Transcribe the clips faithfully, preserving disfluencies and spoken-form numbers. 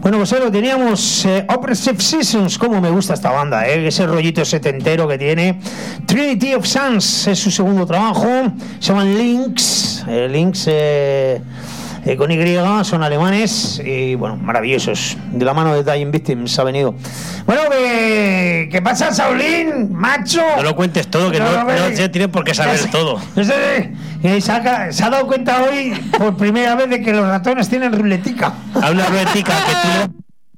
Bueno, pues lo teníamos eh, Oppressive Seasons, como me gusta esta banda, eh, ese rollito setentero que tiene. Trinity of Suns es su segundo trabajo, se llaman Lynx, eh, Lynx eh, eh, con Y, son alemanes y bueno, maravillosos. De la mano de Dying Victims ha venido. Bueno, ¿qué, ¿qué pasa, Saulín, macho? No lo cuentes todo, que no, no, no se tiene por qué saber todo. Se, se, ha, se ha dado cuenta hoy por primera vez de que los ratones tienen ruletica. A una ruletica que tú le...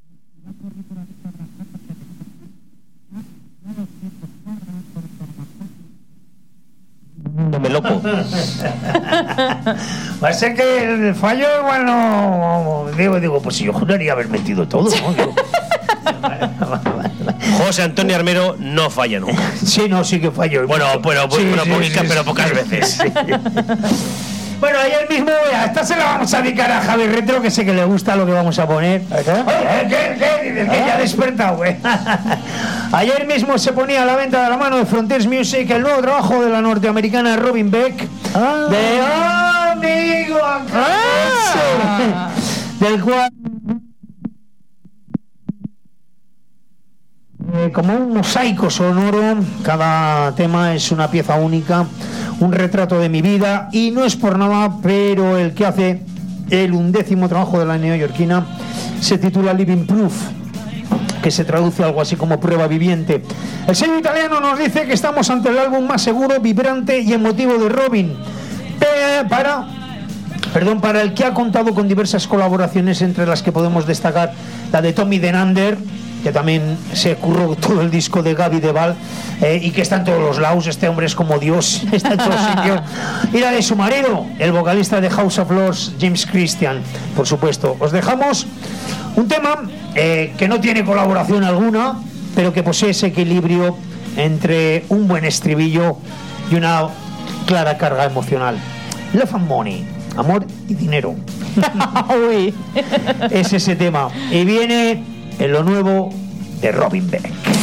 No me loco. Va a ser que el fallo igual no. Digo, digo, pues si yo juraría haber metido todo, ¿no? Digo, José Antonio Armero no falla nunca. Sí, no, sí que fallo. Bueno, bueno, sí, bueno sí, poquica, sí, pero sí, pocas sí, veces. Sí. Bueno, ayer mismo, a esta se la vamos a dedicar a Javi Retro, que sé que le gusta lo que vamos a poner. ¿Qué? Oye, ¿qué? ¿Qué? Dices que ya ha despertado, güey. Ayer mismo se ponía a la venta de la mano de Frontiers Music el nuevo trabajo de la norteamericana Robin Beck. Ah. De oh, amigo, ah. Del cual... Eh, como un mosaico sonoro, cada tema es una pieza única, un retrato de mi vida, y no es por nada, pero el que hace el undécimo trabajo de la neoyorquina se titula Living Proof, que se traduce algo así como prueba viviente. El sello italiano nos dice que estamos ante el álbum más seguro, vibrante y emotivo de Robin, eh, para, perdón, para el que ha contado con diversas colaboraciones, entre las que podemos destacar la de Tommy Denander, que también se curró todo el disco de Gaby Deval, eh, y que está en todos los lados. Este hombre es como Dios, está en todos sitios. Y la de su marido, el vocalista de House of Lords, James Christian, por supuesto. Os dejamos un tema eh, que no tiene colaboración alguna, pero que posee ese equilibrio entre un buen estribillo y una clara carga emocional. Love and Money, amor y dinero. Uy. Es ese tema. Y viene en lo nuevo de Robin Beck.